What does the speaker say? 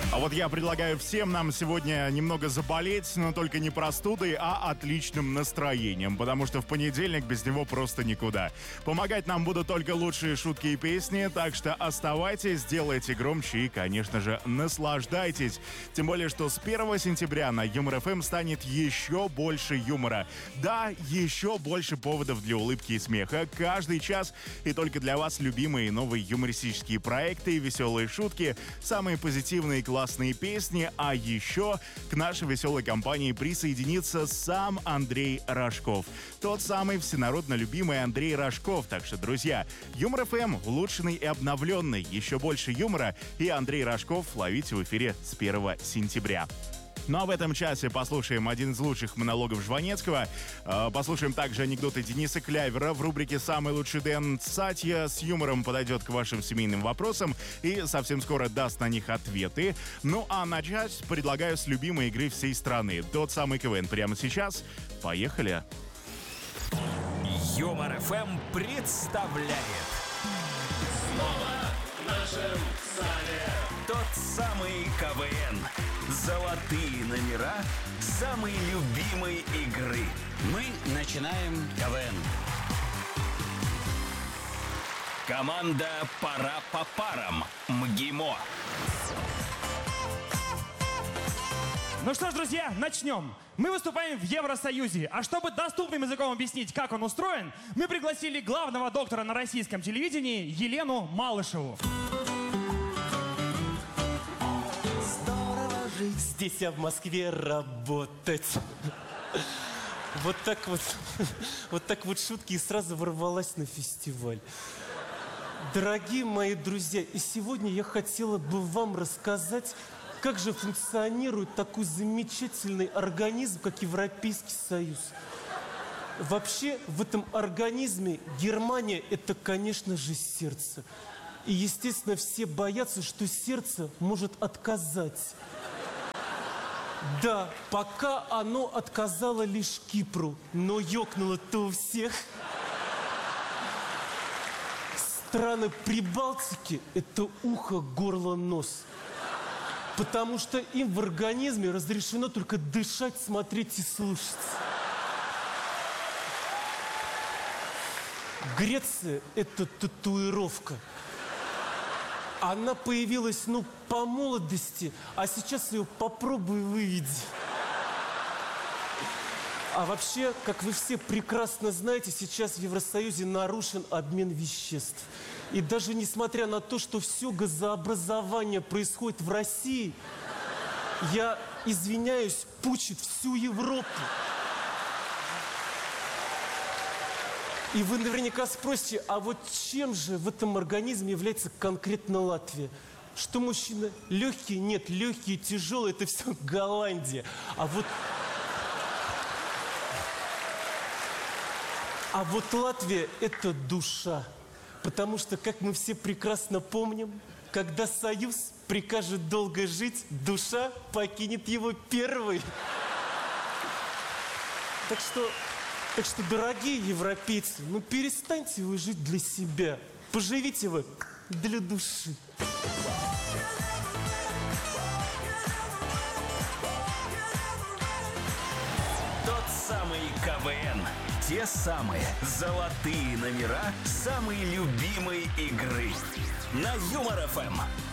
А вот я предлагаю всем нам сегодня немного заболеть, но только не простудой, а отличным настроением, потому что в понедельник без него просто никуда. Помогать нам будут только лучшие шутки и песни, так что оставайтесь, делайте громче и, конечно же, наслаждайтесь. Тем более, что с 1 сентября на Юмор ФМ станет еще больше юмора. Да, еще больше поводов для улыбки и смеха. Каждый час и только для вас любимые новые юмористические проекты, веселые шутки, самые позитивные и классные песни, а еще к нашей веселой компании присоединится сам Андрей Рожков. Тот самый всенародно любимый Андрей Рожков. Так что, друзья, Юмор ФМ улучшенный и обновленный. Еще больше юмора и Андрей Рожков ловите в эфире с 1 сентября. Ну а в этом часе послушаем один из лучших монологов Жванецкого. Послушаем также анекдоты Дениса Клявера в рубрике «Самый лучший Дэн». Сатья с юмором подойдет к вашим семейным вопросам и совсем скоро даст на них ответы. Ну а начать предлагаю с любимой игры всей страны. Тот самый КВН прямо сейчас. Поехали! Юмор ФМ представляет Снова в нашем зале тот самый КВН. Золотые номера самой любимой игры. Мы начинаем КВН. Команда «Пора по парам» МГИМО. Ну что ж, друзья, начнем. Мы выступаем в Евросоюзе, а чтобы доступным языком объяснить, как он устроен, мы пригласили главного доктора на российском телевидении Елену Малышеву. Здорово жить здесь, а в Москве работать. Вот так вот шутки и сразу ворвалась на фестиваль. Дорогие мои друзья, и сегодня я хотела бы вам рассказать, как же функционирует такой замечательный организм, как Европейский Союз. Вообще, в этом организме Германия – это, конечно же, сердце. И, естественно, все боятся, что сердце может отказать. Да, пока оно отказало лишь Кипру, но ёкнуло-то у всех. Страны Прибалтики – это ухо, горло, нос. Потому что им в организме разрешено только дышать, смотреть и слушать. Греция – это татуировка. Она появилась, по молодости, а сейчас ее попробуй выведи. А вообще, как вы все прекрасно знаете, сейчас в Евросоюзе нарушен обмен веществ. И даже несмотря на то, что все газообразование происходит в России, я извиняюсь, пучит всю Европу. И вы наверняка спросите, а вот чем же в этом организме является конкретно Латвия? Что мужчина легкий? Нет, легкие, тяжелые, это все Голландия. А вот Латвия – это душа. Потому что, как мы все прекрасно помним, когда Союз прикажет долго жить, душа покинет его первой. Так что, дорогие европейцы, перестаньте вы жить для себя. Поживите вы для души. Тот самый КВН. Те самые золотые номера самой любимой игры. На Юмор ФМ.